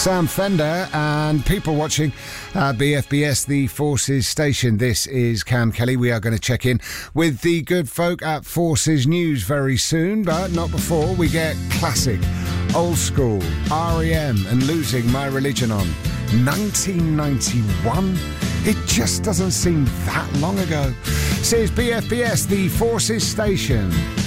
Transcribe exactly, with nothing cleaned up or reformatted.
Sam Fender and people watching uh, B F B S, the Forces station. This is Cam Kelly. We are going to check in with the good folk at Forces News very soon, but not before we get classic, old school R E M and Losing My Religion on. nineteen ninety-one? It just doesn't seem that long ago. This is B F B S, the Forces station.